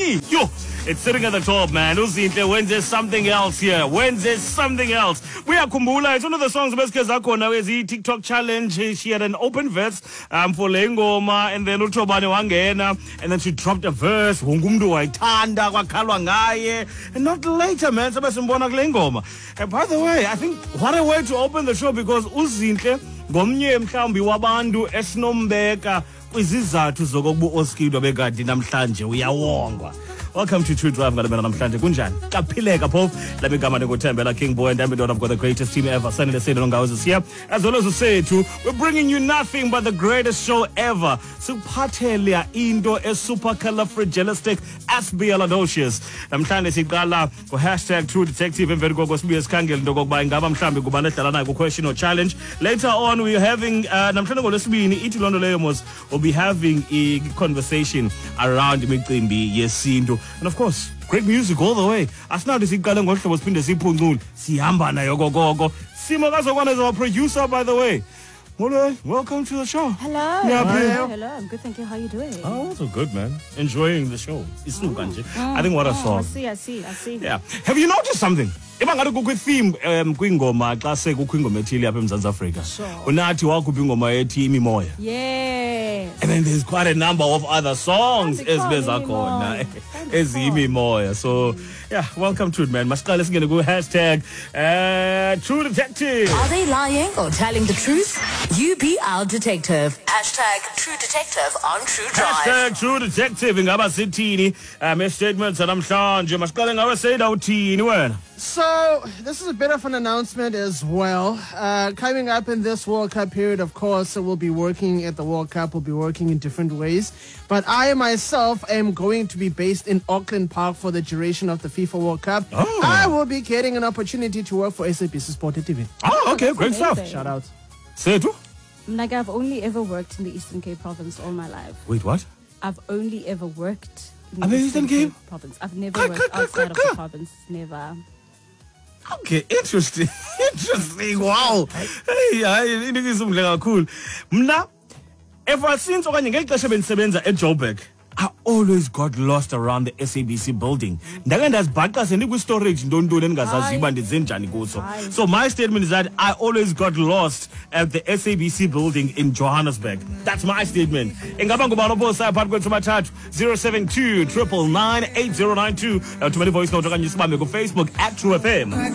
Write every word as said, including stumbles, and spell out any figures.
me. Yo, it's sitting at the top, man. Uzinhle, when there's something else here. When there's something else. Kumbula, it's one of the songs now is the TikTok challenge. She had an open verse um, for Lengoma, and then Utobane Wangena, and then she dropped a verse. Wungumdu waitanda kwakhalwa ngaye. And not later, man. Sabasimbona Lengoma. And by the way, I think what a way to open the show, because Uzinhle ngomnye mhlawumbi wabantu esinombeka kwizizathu zokuba Oskido bekade namhlanje uyawongwa. Welcome to True Drive. Ngale namhlanje kunjani? Kaphileka phofu. La bigama ngikuthembela King Boy and Ambidon. I've got the greatest team ever. Sanele Sede Longawo is here. As well as we say too, we're bringing you nothing but the greatest show ever. Suphathelea into e super califragilistic aspialidocious. Namhlanje siqala ku hashtag True Detective emveni koko sibuye sikhangele into kokuba ingaba mhlambe kubani edlala nayo ku question or challenge. Later on we're having uh, namhlanje ngolesibini ithi londo leyo mos we'll be having a conversation around imicimbi yesintu. And of course, great music all the way. Asinathi siqale ngohlobo siphinde siphuncule. Sihamba nayo kokoko. Simo Kazokwana is our producer, by the way. Molo, welcome to the show. Hello. Yeah, Hello. Hello. I'm good, thank you. How are you doing? Oh, so good, man. Enjoying the show. It's mm. mm. I think what mm. a song. I see, I see, I see. Yeah. Have you noticed something? If I'm going to go theme um kwingoma xa se kukho ingoma ethile apha eMzantsi Afrika. Unathi wakhupha ingoma ethi imimoya. Yes. And then there's quite a number of other songs ezibeza khona eziyimimoya. So yeah, welcome to it, man. Masiqale singene ku hashtag uh, True Detective. Are they lying or telling the truth? You be our detective. Hashtag True Detective on True Drive. Hashtag True Detective. Ingaba sithini um statements namhlanje. Masiqale ngawe sayida uthini wena? So, this is a bit of an announcement as well. Uh, coming up in this World Cup period, of course, we'll be working at the World Cup. We'll be working in different ways. But I myself am going to be based in Auckland Park for the duration of the FIFA World Cup. Oh. I will be getting an opportunity to work for S A B C Sport T V. Oh, okay, great amazing. stuff. Shout out. Say it. Like, I've only ever worked in the Eastern Cape province all my life. Wait, what? I've only ever worked in I'm the in Eastern Eastern Cape Cape? province. I've never Ka- worked ka- ka- outside of ka- the province. Never. Okay, interesting. Interesting. Wow. Hey, hayi into izumhle kakhulu. Mna ever since okanye ngexesha bendisebenza eJoburg, I always got lost around the S A B C building. Ndake ndazibhaqa sendikwi storage ntontoni endingazazi uba ndize njani kuso. So my statement is that I always got lost at the S A B C building in Johannesburg. That's my statement. Ingaba ngubani oposa phakathi kwethu mathathu zero seven two nine nine eight zero nine two. Now to my voice note okanye sibambe ku Facebook at True F M.